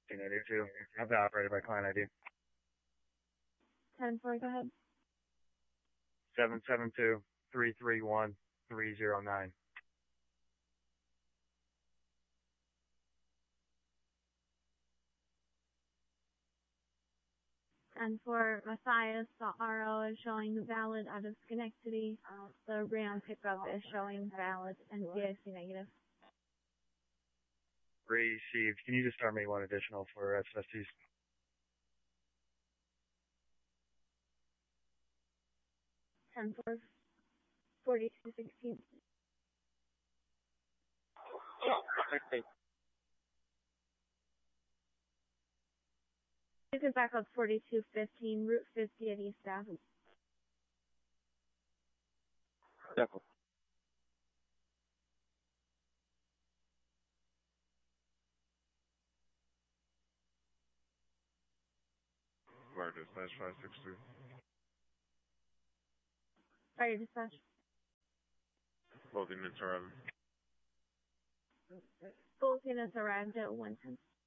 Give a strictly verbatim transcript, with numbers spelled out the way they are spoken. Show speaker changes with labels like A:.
A: I do too. I've been operated by client I D.
B: ten four, go ahead.
A: seven seven two, three three one, three zero nine.
B: And for Matthias, the R O is showing valid out of Schenectady. Uh, the Ram pickup is showing valid and P I C negative.
A: Received. Can you just start me one additional for S S Ts?
B: ten four, forty-two sixteen. You can back up forty-two fifteen, Route fifty at East Avenue.
C: Definitely.
D: Fire dispatch five six two.
B: Fire dispatch.
D: Both units arriving.
B: Both units arrived at one ten.